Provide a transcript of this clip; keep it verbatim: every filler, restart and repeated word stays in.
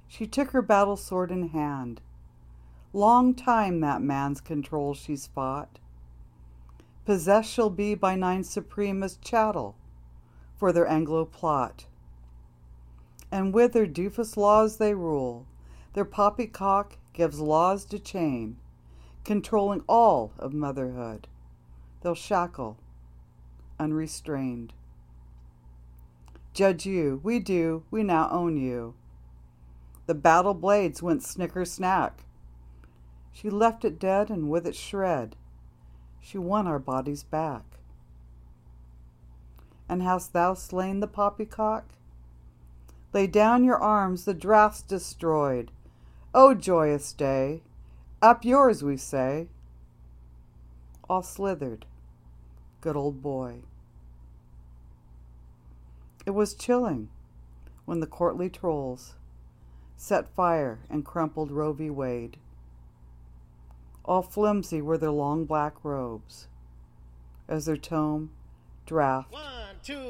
She took her battle sword in hand. Long time that man's control she's fought. Possessed she'll be by nine supreme as chattel for their Anglo plot. And with their doofus laws they rule. Their poppycock gives laws to chain, controlling all of motherhood. They'll shackle, unrestrained. Judge you, we do, we now own you. The battle blades went snicker-snack. She left it dead, and with it shred, she won our bodies back. And hast thou slain the poppycock? Lay down your arms, the draft's destroyed. O joyous day! Up yours, we say. All slithered, good old boy. It was chilling when the courtly trolls set fire and crumpled Roe v. Wade. All flimsy were their long black robes as their tome draft One, two.